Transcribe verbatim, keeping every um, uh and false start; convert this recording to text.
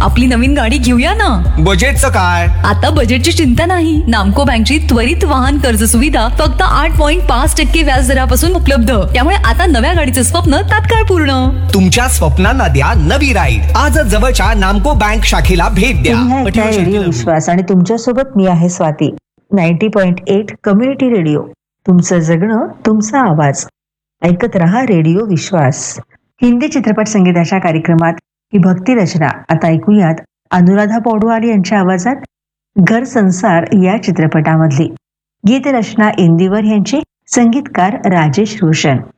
आपली नवीन गाडी घेऊया ना. बजेटचं काय? आता बजेटची चिंता नाही. नामको बँकची त्वरित वाहन कर्ज सुविधा फक्त आठ पॉईंट पाच टक्के व्याज दरापासून उपलब्ध. त्यामुळे आता नव्या गाडीचे स्वप्न तात्काळ पूर्ण. तुमच्या स्वप्नांना द्या नवी राईड. आजच जवळच्या नामको बँक शाखेला भेट द्या. रेडिओ विश्वास आणि तुमच्या सोबत मी आहे Swati. Ninety point eight community radio, तुमचं जगणं तुमचा आवाज. ऐकत रहा रेडिओ विश्वास. हिंदी चित्रपट संगीताच्या कार्यक्रमात ही भक्ती रचना आता ऐकूयात अनुराधा पौडवाल यांच्या आवाजात. घर संसार या चित्रपटामधली गीत रचना इंदिवर यांची, संगीतकार राजेश रोशन.